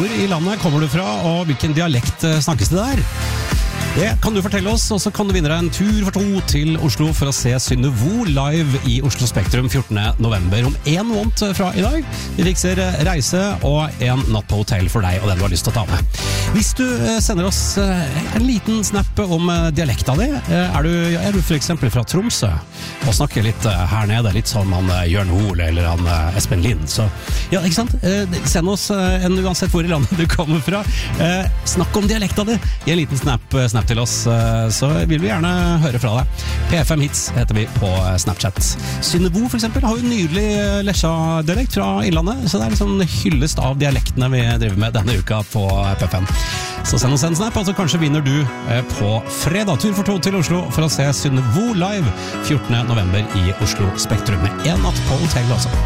Hvor i landet kommer du fra, og hvilken dialekt snakkes det der? Det kan du fortelle oss, og så kan du vinne deg en tur for 2 til Oslo for å se Synne Vo live i Oslo Spektrum 14. november om 1 måned fra i dag. Vi fikser reise og en natt på hotell for deg og den du har lyst til å ta med. Hvis du sender oss en liten snap om dialekta di, er du for eksempel fra Tromsø og snakker litt her nede, litt som han Jørn Hole eller han Espen Lind, så ja, ikke sant? Send oss uansett hvor i landet du kommer fra. Snakk om dialekta di i en liten snap til oss, så vil vi gjerne høre fra deg. P5 Hits heter vi på Snapchat. Synne Vo for eksempel har jo nydelig Lesja-dialekt fra Innlandet, så det er liksom hyllest av dialektene vi driver med denne uka på P5. Så send oss en snap, altså kanskje vinner du på fredag tur for 2 til Oslo for å se Synne Vo live 14. november i Oslo Spektrum med en natt på hotell også.